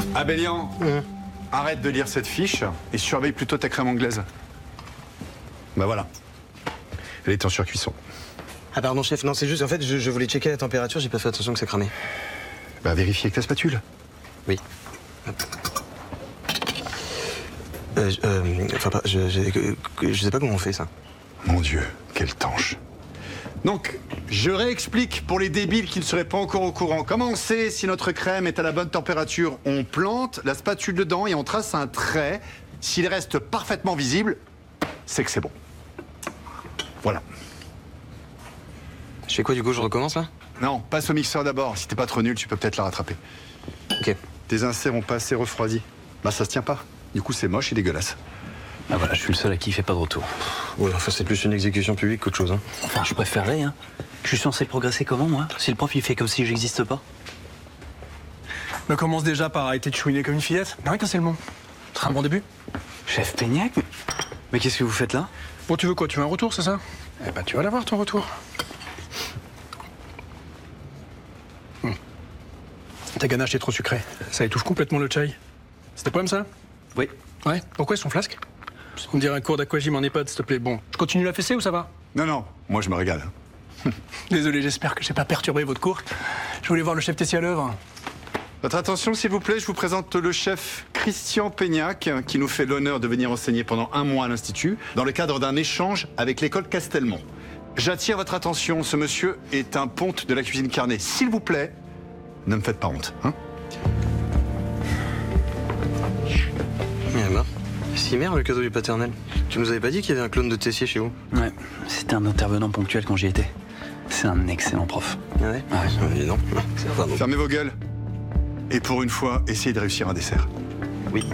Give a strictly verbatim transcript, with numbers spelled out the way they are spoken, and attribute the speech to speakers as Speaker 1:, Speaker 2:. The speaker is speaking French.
Speaker 1: Abélian, mmh. arrête de lire cette fiche et surveille plutôt ta crème anglaise. Bah voilà. Elle est en surcuisson.
Speaker 2: Ah pardon chef, non c'est juste, en fait je, je voulais checker la température, j'ai pas fait attention que ça cramait.
Speaker 1: Bah vérifie avec ta spatule.
Speaker 2: Oui. Euh, euh, enfin pas, je, je, je sais pas comment on fait ça.
Speaker 1: Mon Dieu, quelle tanche. Donc, je réexplique pour les débiles qui ne seraient pas encore au courant. Comment on sait si notre crème est à la bonne température? On plante la spatule dedans et on trace un trait. S'il reste parfaitement visible, c'est que c'est bon. Voilà.
Speaker 2: Je fais quoi du coup, je recommence là?
Speaker 1: Non, passe au mixeur d'abord. Si t'es pas trop nul, tu peux peut-être la rattraper.
Speaker 2: Ok.
Speaker 1: Tes inserts ont pas assez refroidi. Bah ça se tient pas. Du coup, c'est moche et dégueulasse.
Speaker 3: Ah voilà, je suis le seul à qui il fait pas de retour.
Speaker 2: Ouais, enfin c'est plus une exécution publique qu'autre chose. Hein.
Speaker 3: Enfin, je préférerais, hein. Je suis censé progresser comment, moi? Si le prof, il fait comme si j'existe pas?
Speaker 4: On commence déjà par arrêter de chouiner comme une fillette. Non, c'est le mot. C'est un bon début.
Speaker 3: Chef Peignac? Mais qu'est-ce que vous faites là?
Speaker 4: Bon, tu veux quoi? Tu veux un retour, c'est ça? Eh ben, tu vas l'avoir, ton retour. Hum. Ta ganache est trop sucrée. Ça étouffe complètement le chai. C'était pas comme ça?
Speaker 3: Oui.
Speaker 4: Ouais, pourquoi son flasque? On dirait un cours d'aquagym en EHPAD, s'il te plaît. Bon, je continue la fessée ou ça va?
Speaker 1: Non, non, moi je me régale.
Speaker 4: Désolé, j'espère que j'ai pas perturbé votre cours. Je voulais voir le chef Tessier à l'œuvre.
Speaker 1: Votre attention, s'il vous plaît, je vous présente le chef Christian Peignac, qui nous fait l'honneur de venir enseigner pendant un mois à l'Institut, dans le cadre d'un échange avec l'école Castelmont. J'attire votre attention, ce monsieur est un ponte de la cuisine carnée. S'il vous plaît, ne me faites pas honte, hein?
Speaker 2: Eh ben, si merde le cadeau du paternel. Tu nous avais pas dit qu'il y avait un clone de Tessier chez vous?
Speaker 3: Ouais, c'était un intervenant ponctuel quand j'y étais. C'est un excellent prof.
Speaker 2: Ah ouais? Ah ouais, évidemment.
Speaker 1: Fermez vos gueules. Et pour une fois, essayez de réussir un dessert.